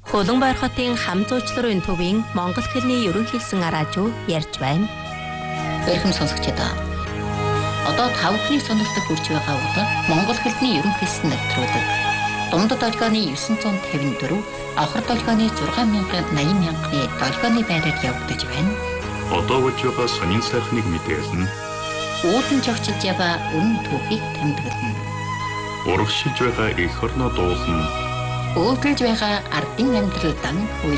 Улаанбаяр хотын хам зуучларын төвийн монгол хэлний ерөнхийлсөн араажуу ярьж байна. Эрхэм сонсогчдоо. Одоо тавхны сонирхолтой хүрч байгаа бол монгол хэлний ерөнхийлсөн нэвтрүүлэг. Дундад долгионы 954, авхар долгионы 6,80,000-ны долгионы байраар явагдаж байна. Одоо болж байгаа сонин сайхныг мэдээлнэ. Үүдэн жогчилж яваа өмнө түүхийг тэмдэглэнэ. Урагшилж байгаа эх орноо дуулна. Өөдрөж байгаа ардын амьдралдан